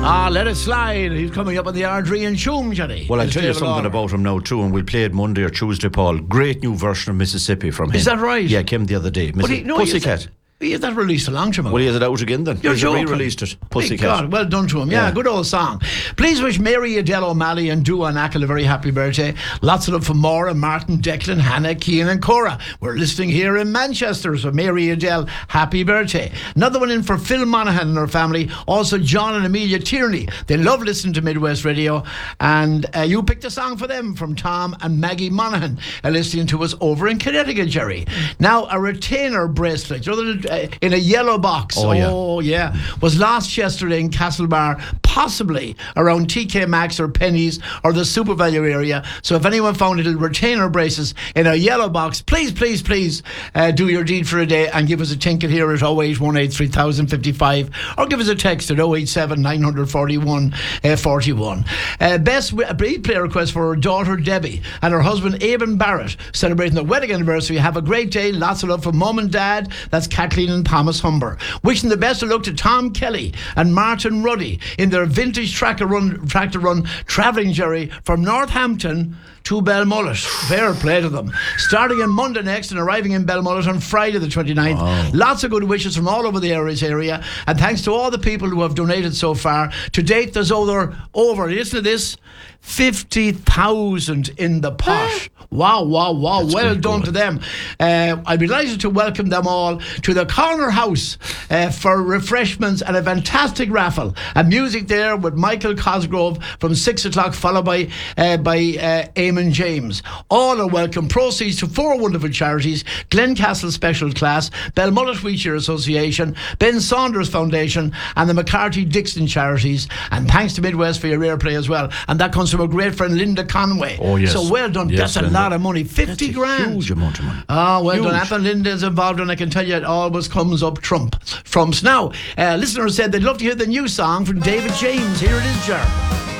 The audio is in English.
Let it slide. He's coming up on the Ardrey and Choom, Johnny. Well, I'll tell you something about him now too, and we'll play it Monday or Tuesday, Paul. Great new version of Mississippi from him. Is that right? Yeah, came the other day. Pussycat. He had that released a long time ago. Well, he has it out again then. You're joking. Re-released it. Pussycat. God, well done to him. Yeah, good old song. Please wish Mary Adele O'Malley and Dua Nackle a very happy birthday. Lots of love for Maura, Martin, Declan, Hannah, Cian and Cora. We're listening here in Manchester, so Mary Adele, happy birthday. Another one in for Phil Monaghan and her family. Also John and Amelia Tierney. They love listening to Midwest Radio. And you picked a song for them from Tom and Maggie Monaghan, listening to us over in Connecticut, Jerry. Now, a retainer bracelet, in a yellow box. Oh yeah. Was lost yesterday in Castlebar, possibly around TK Maxx or Penny's or the Super Value area. So if anyone found little retainer braces in a yellow box, please do your deed for a day and give us a tinkle here at 0818 3055 or give us a text at 087 941 41. Best play request for her daughter Debbie and her husband Aben Barrett celebrating their wedding anniversary. Have a great day. Lots of love from Mum and Dad. That's Kathleen and Thomas Humber. Wishing the best of luck to Tom Kelly and Martin Ruddy in their vintage tractor run travelling, Jerry, from Northampton to Belmullet. Fair play to them. Starting on Monday next and arriving in Belmullet on Friday the 29th. Wow. Lots of good wishes from all over the area. And thanks to all the people who have donated so far. To date, there's over listen to this, 50,000 in the pot. Wow. That's well done to them. I'd be delighted to welcome them all to the Corner House for refreshments and a fantastic raffle. And music there with Michael Cosgrove from 6 o'clock, followed by Eamon James. All are welcome. Proceeds to 4 wonderful charities: Glencastle Special Class, Belmullet Wheelchair Association, Ben Saunders Foundation, and the McCarthy Dixon Charities. And thanks to Midwest for your airplay as well. And that comes from a great friend, Linda Conway. Oh, yes. So well done. Yes, that's a lot of money. 50 grand. Huge amount of money. Well done. Apple Linda's involved, and I can tell you it always comes up trumps. Now, listeners said they'd love to hear the new song from David James. Here it is, Jar.